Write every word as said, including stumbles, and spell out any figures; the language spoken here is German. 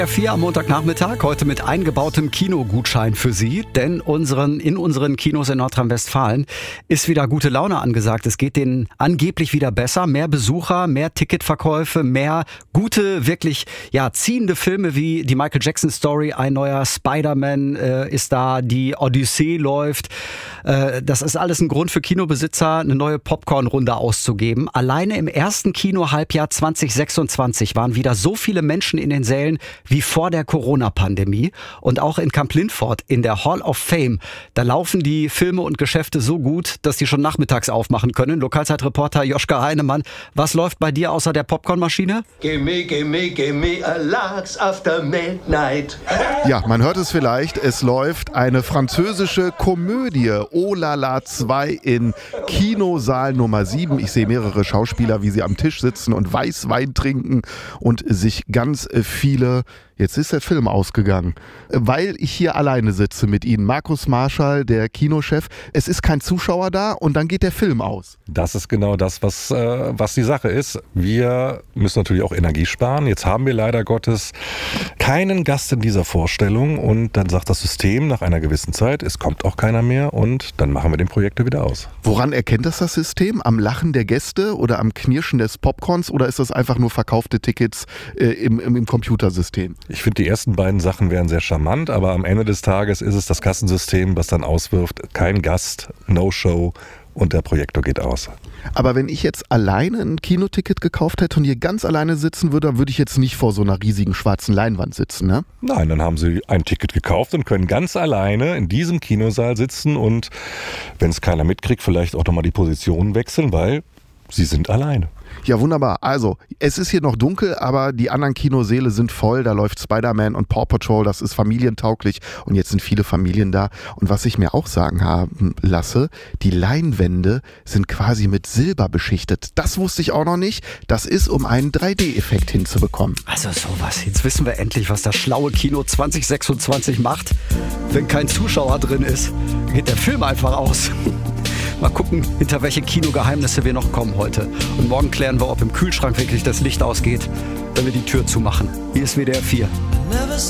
vier am Montagnachmittag, heute mit eingebautem Kinogutschein für Sie, denn unseren, in unseren Kinos in Nordrhein-Westfalen ist wieder gute Laune angesagt. Es geht denen angeblich wieder besser, mehr Besucher, mehr Ticketverkäufe, mehr gute, wirklich ja ziehende Filme wie die Michael Jackson Story, ein neuer Spider-Man äh, ist da, die Odyssee läuft. Äh, das ist alles ein Grund für Kinobesitzer, eine neue Popcorn-Runde auszugeben. Alleine im ersten Kinohalbjahr zwanzig sechsundzwanzig waren wieder so viele Menschen in den Sälen wie vor der Corona-Pandemie. Und auch in Kamp-Lintfort in der Hall of Fame, da laufen die Filme und Geschäfte so gut, dass die schon nachmittags aufmachen können. Lokalzeitreporter Joschka Heinemann, was läuft bei dir außer der Popcornmaschine? Gimme, gimme, gimme a larks after midnight. Ja, man hört es vielleicht, es läuft eine französische Komödie, Oh la la zwei in Kinosaal Nummer sieben. Ich sehe mehrere Schauspieler, wie sie am Tisch sitzen und Weißwein trinken und sich ganz viele... Jetzt ist der Film ausgegangen, weil ich hier alleine sitze mit Ihnen. Markus Marschall, der Kinochef. Es ist kein Zuschauer da und dann geht der Film aus. Das ist genau das, was, äh, was die Sache ist. Wir müssen natürlich auch Energie sparen. Jetzt haben wir leider Gottes keinen Gast in dieser Vorstellung und dann sagt das System nach einer gewissen Zeit, es kommt auch keiner mehr und dann machen wir den Projektor wieder aus. Woran erkennt das das System? Am Lachen der Gäste oder am Knirschen des Popcorns oder ist das einfach nur verkaufte Tickets äh, im, im, im Computersystem? Ich finde, die ersten beiden Sachen wären sehr charmant, aber am Ende des Tages ist es das Kassensystem, was dann auswirft, kein Gast, No-Show und der Projektor geht aus. Aber wenn ich jetzt alleine ein Kinoticket gekauft hätte und hier ganz alleine sitzen würde, dann würde ich jetzt nicht vor so einer riesigen schwarzen Leinwand sitzen, ne? Nein, dann haben Sie ein Ticket gekauft und können ganz alleine in diesem Kinosaal sitzen und, wenn es keiner mitkriegt, vielleicht auch nochmal die Position wechseln, weil Sie sind alleine. Ja, wunderbar. Also, es ist hier noch dunkel, aber die anderen Kinosäle sind voll. Da läuft Spider-Man und Paw Patrol, das ist familientauglich und jetzt sind viele Familien da. Und was ich mir auch sagen haben lasse, die Leinwände sind quasi mit Silber beschichtet. Das wusste ich auch noch nicht. Das ist, um einen drei D Effekt hinzubekommen. Also sowas, jetzt wissen wir endlich, was das schlaue Kino zwanzig sechsundzwanzig macht. Wenn kein Zuschauer drin ist, geht der Film einfach aus. Mal gucken, hinter welche Kinogeheimnisse wir noch kommen heute. Und morgen klären wir, ob im Kühlschrank wirklich das Licht ausgeht, wenn wir die Tür zumachen. Hier ist W D R vier.